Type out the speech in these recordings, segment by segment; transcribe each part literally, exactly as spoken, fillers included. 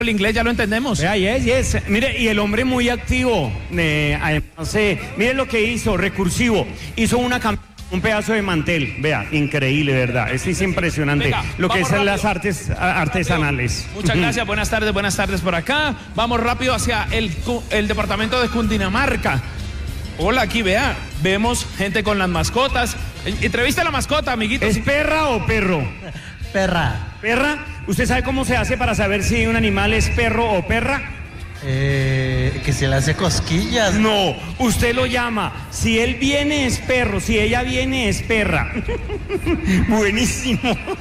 el inglés ya lo entendemos. Vea, yes, yes. Mire, y el hombre muy activo. Eh, además, eh, mire lo que hizo, recursivo. Hizo una campaña. Un pedazo de mantel, vea, increíble, ¿verdad? Esto es impresionante. Venga, lo que son rápido. las artes artesanales. Rápido. Muchas gracias, buenas tardes, buenas tardes por acá. Vamos rápido hacia el, el departamento de Cundinamarca. Hola, aquí vea, vemos gente con las mascotas. Entrevista a la mascota, amiguito. ¿Es perra o perro? Perra. ¿Perra? ¿Usted sabe cómo se hace para saber si un animal es perro o perra? Eh, que se le hace cosquillas. No, usted lo llama. Si él viene es perro, si ella viene es perra. Buenísimo.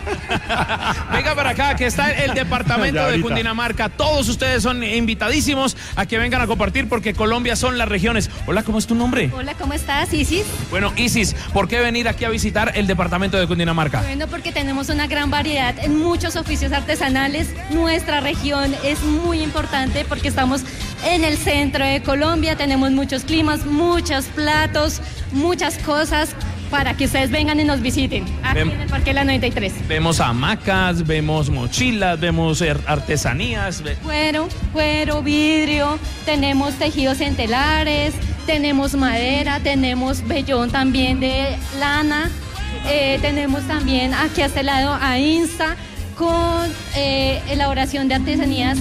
Venga para acá, que está el departamento de Cundinamarca. Todos ustedes son invitadísimos a que vengan a compartir porque Colombia son las regiones. Hola, ¿cómo es tu nombre? Hola, ¿cómo estás, Isis? Bueno, Isis, ¿por qué venir aquí a visitar el departamento de Cundinamarca? Bueno, porque tenemos una gran variedad en muchos oficios artesanales. Nuestra región es muy importante porque estamos en el centro de Colombia, tenemos muchos climas, muchos platos, muchas cosas para que ustedes vengan y nos visiten aquí Ven, en el Parque de la noventa y tres. Vemos hamacas, vemos mochilas, vemos artesanías. Cuero, cuero, vidrio, tenemos tejidos en telares, tenemos madera, tenemos vellón también de lana, eh, tenemos también aquí a este lado a Insta con eh, elaboración de artesanías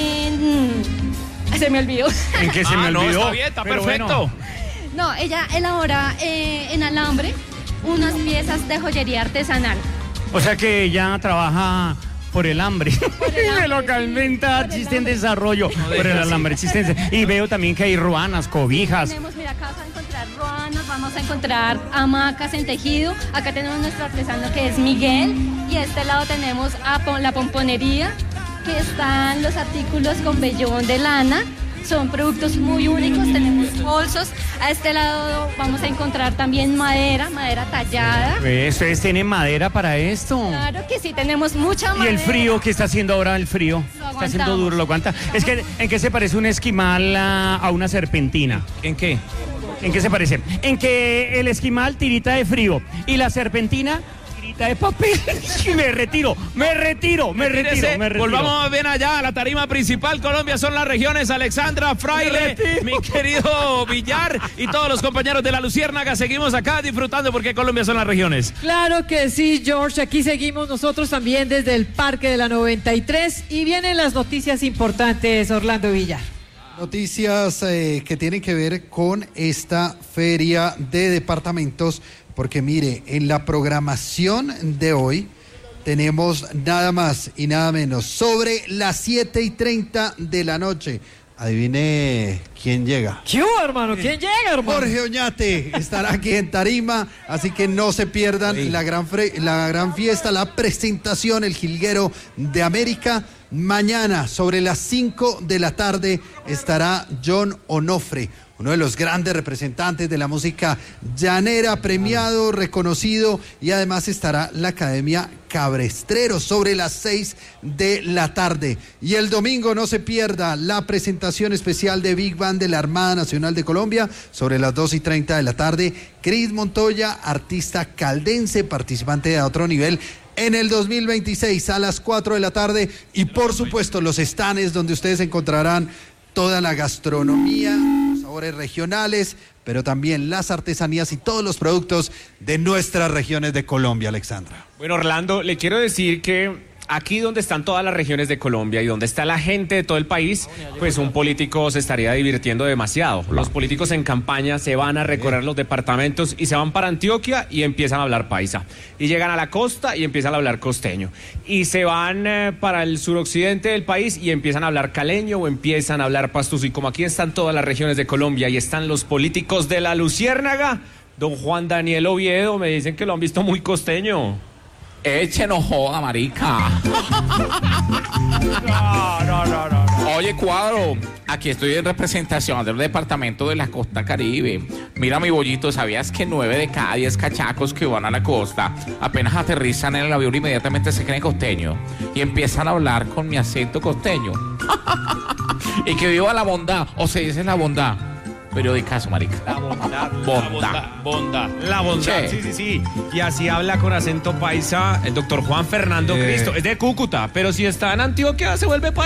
en... Se me olvidó. ¿En qué se ah, me olvidó? No, está bien, está Pero perfecto. Bueno. No, ella elabora eh, en alambre unas piezas de joyería artesanal. O sea que ella trabaja por el hambre. Por el hambre, Me lo calmenta, sí, existe en desarrollo. No, por el alambre, existe. Y veo también que hay ruanas, cobijas. Tenemos, mira, acá vamos a encontrar ruanas, vamos a encontrar hamacas en tejido. Acá tenemos nuestro artesano que es Miguel. Y a este lado tenemos a la pomponería, que están los artículos con vellón de lana. Son productos muy únicos, tenemos bolsos. A este lado vamos a encontrar también madera, madera tallada. ¿Ustedes tienen madera para esto? Claro que sí, tenemos mucha madera. ¿Y el frío que está haciendo ahora el frío? Está haciendo duro, lo aguanta. Es que, ¿en qué se parece un esquimal a, a una serpentina? ¿En qué? ¿En qué se parece? En que el esquimal tirita de frío y la serpentina de papel. Me retiro, me retiro, me retiro, me retiro. Volvamos bien allá a la tarima principal. Colombia son las regiones. Alexandra, Fraile, mi querido Villar y todos los compañeros de la Luciérnaga. Seguimos acá disfrutando porque Colombia son las regiones. Claro que sí, George. Aquí seguimos nosotros también desde el Parque de la noventa y tres y vienen las noticias importantes, Orlando Villar. Noticias eh, que tienen que ver con esta feria de departamentos. Porque mire, en la programación de hoy tenemos nada más y nada menos sobre las siete y treinta de la noche. Adivine quién llega. ¿Qué hubo, hermano? ¿Quién llega, hermano? Jorge Oñate estará aquí en tarima, así que no se pierdan la gran, fre- la gran fiesta, la presentación, el Jilguero de América. Mañana, sobre las cinco de la tarde, estará John Onofre, uno de los grandes representantes de la música llanera, premiado, reconocido, y además estará la Academia Cabrestreros sobre las seis de la tarde. Y el domingo no se pierda la presentación especial de Big Band de la Armada Nacional de Colombia sobre las dos y treinta de la tarde. Cris Montoya, artista caldense, participante de otro nivel en el dos mil veintiséis a las cuatro de la tarde. Y por supuesto los stands donde ustedes encontrarán toda la gastronomía, los sabores regionales, pero también las artesanías y todos los productos de nuestras regiones de Colombia, Alexandra. Bueno, Orlando, le quiero decir que aquí donde están todas las regiones de Colombia y donde está la gente de todo el país, pues un político se estaría divirtiendo demasiado. Los políticos en campaña se van a recorrer los departamentos y se van para Antioquia y empiezan a hablar paisa. Y llegan a la costa y empiezan a hablar costeño. Y se van eh, para el suroccidente del país y empiezan a hablar caleño o empiezan a hablar pastuso. Y como aquí están todas las regiones de Colombia y están los políticos de la Luciérnaga, don Juan Daniel Oviedo, me dicen que lo han visto muy costeño. Échenos joda, marica. No, no, no, no. Oye, Cuadro, aquí estoy en representación del departamento de la costa Caribe. Mira, mi bollito, ¿sabías que nueve de cada diez cachacos que van a la costa apenas aterrizan en el avión inmediatamente se creen costeños y empiezan a hablar con mi acento costeño? Y que viva la bondad, o se dice la bondad. Periodicazo, marica. La bondad, bondad. La bondad. La bondad, Che. sí, sí, sí. Y así habla con acento paisa el doctor Juan Fernando Eh. Cristo. Es de Cúcuta, pero si está en Antioquia se vuelve paisa.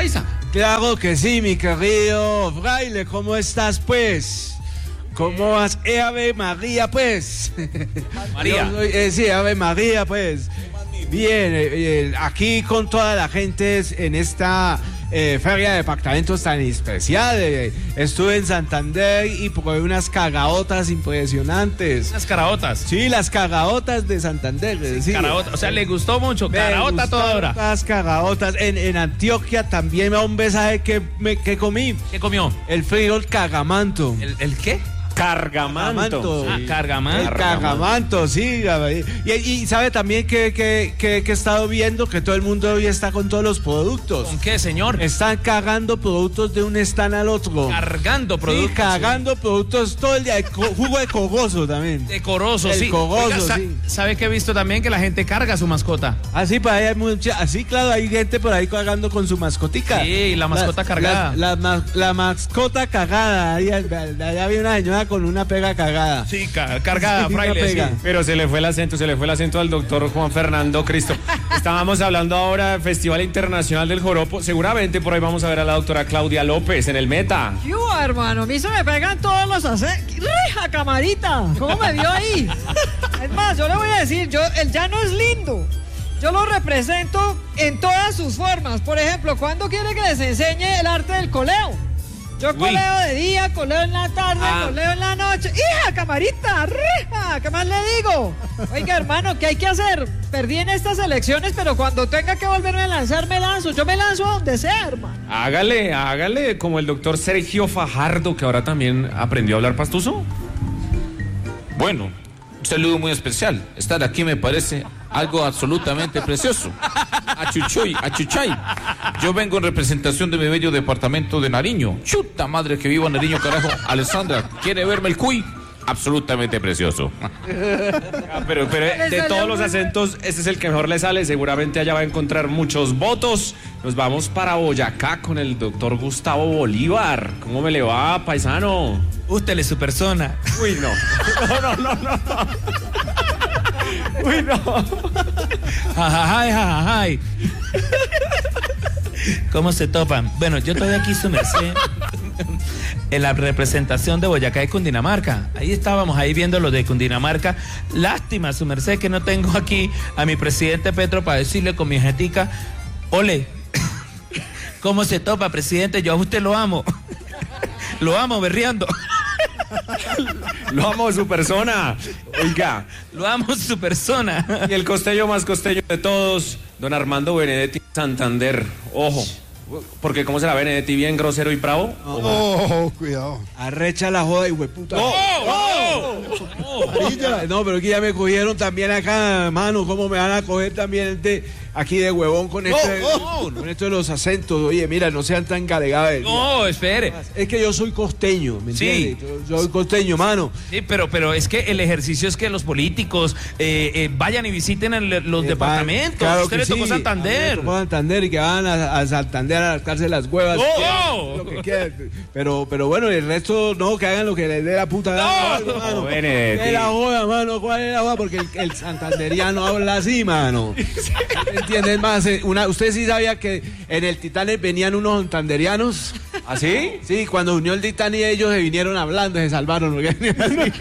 Claro que sí, mi querido Fraile, ¿cómo estás, pues? ¿Cómo vas? Eh, Ave María, pues. María. Soy, eh, sí, Ave María, pues. Bien, eh, eh, aquí con toda la gente en esta eh, feria de departamentos tan especial. Eh, estuve en Santander y probé unas cagaotas impresionantes. ¿Unas caraotas? Sí, las cagaotas de Santander. Eh, sí. Caraota, o sea, le gustó mucho. Caraota toda hora. Las cagaotas. En, en Antioquia también, hombre, ¿sabe qué, me, qué comí? ¿Qué comió? El frijol cagamanto. ¿El, el qué? Cargamanto. Ah, cargamanto. El cargamanto, sí. Y, y sabe también que, que, que, que he estado viendo que todo el mundo hoy está con todos los productos. ¿Con qué, señor? Están cagando productos de un stand al otro. Cargando productos. Sí, cagando sí. productos todo el día. De co- jugo de cogoso también. De corozo, el sí. cogoso, Oiga, sa- sí. ¿Sabe que he visto también que la gente carga su mascota? Así, para ahí hay mucha, así, claro, hay gente por ahí cagando con su mascotica. Sí, la mascota la, cargada. La, la, la mascota cagada. Ahí, allá había una señora con una pega cagada. Sí, ca- cargada, Sí, fraile. una Sí. pega. Pero se le fue el acento, se le fue el acento al doctor Juan Fernando Cristo. Estábamos hablando ahora del Festival Internacional del Joropo. Seguramente por ahí vamos a ver a la doctora Claudia López en el Meta. Yo, hermano, a mí se me pegan todos los acentos. ¡Rija, camarita! ¿Cómo me vio ahí? Es más, yo le voy a decir, yo, el llano es lindo. Yo lo represento en todas sus formas. Por ejemplo, ¿cuándo quiere que les enseñe el arte del coleo? Yo coleo de día, coleo en la tarde, Ah. coleo en la noche. ¡Hija, camarita! ¡Rija! ¿Qué más le digo? Oiga, hermano, ¿qué hay que hacer? Perdí en estas elecciones, pero cuando tenga que volverme a lanzar, me lanzo. Yo me lanzo a donde sea, hermano. Hágale, hágale, como el doctor Sergio Fajardo, que ahora también aprendió a hablar pastuso. Bueno, un saludo muy especial. Estar aquí me parece algo absolutamente precioso. Achuchoy, achuchay. Yo vengo en representación de mi bello departamento de Nariño. Chuta madre que vivo en Nariño, carajo. Alessandra, ¿quiere verme el cuy? Absolutamente precioso. Ah, pero, pero Le de salió todos los muy- acentos, este es el que mejor le sale. Seguramente allá va a encontrar muchos votos. Nos vamos para Boyacá con el doctor Gustavo Bolívar. ¿Cómo me le va, paisano? Ústele su persona. Uy, no. No, no, no, no. Uy, no. Jajajay, jajajay. ¿Cómo se topan? Bueno, yo estoy aquí, su merced, en la representación de Boyacá y Cundinamarca. Ahí estábamos, ahí viendo lo de Cundinamarca. Lástima, su merced, que no tengo aquí a mi presidente Petro para decirle con mi jetica, ole, ¿cómo se topa, presidente? Yo a usted lo amo. Lo amo, berreando. Lo amo, su persona. Oiga, Lo amo, su persona. y el costeño más costeño de todos, don Armando Benedetti Santander. Ojo, porque ¿cómo será Benedetti? ¿Bien grosero y bravo? Oh, cuidado. Arrecha la joda y hueputa. ¡Oh! Amarilla. No, pero aquí ya me cogieron también acá, mano. ¿Cómo me van a coger también de, aquí de huevón con este, oh. con esto de los acentos? Oye, mira, no sean tan galegados. No, espere. Es que yo soy costeño, ¿me Sí. entiendes? Yo soy costeño, mano. Sí, pero, pero es que el ejercicio es que los políticos eh, eh, vayan y visiten el- los Eh, departamentos. claro Usted que le tocó sí. Santander. A mí me tocó Santander y que van a, a Santander a rascarse las huevas. ¡Oh! Lo que quieran. Pero, pero bueno, el resto no, que hagan lo que les dé la puta gana, No. mano. Benedetti. ¿Qué es la joda, mano? ¿Cuál es la joda? Porque el, el santanderiano habla así, mano. ¿Entiendes más? Eh, Una, ¿usted sí sabía que en el Titanic venían unos santanderianos? ¿Así? Sí, cuando unió el Titanic ellos se vinieron hablando, se salvaron. porque venían así.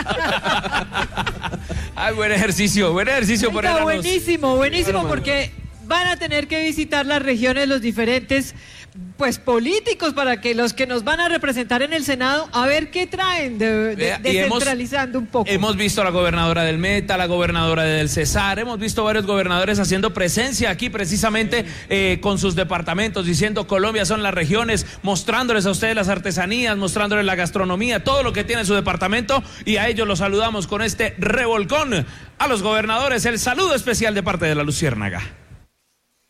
Ay, buen ejercicio, buen ejercicio por Oiga, el buenísimo, buenísimo, Bueno, porque van a tener que visitar las regiones, los diferentes pues políticos, para que los que nos van a representar en el Senado, a ver qué traen, de, de- Vea, y hemos- descentralizando un poco. Hemos visto a la gobernadora del Meta, la gobernadora del Cesar, hemos visto varios gobernadores haciendo presencia aquí precisamente eh, con sus departamentos, diciendo Colombia son las regiones, mostrándoles a ustedes las artesanías, mostrándoles la gastronomía, todo lo que tiene su departamento, y a ellos los saludamos con este revolcón. A los gobernadores, el saludo especial de parte de la Luciérnaga.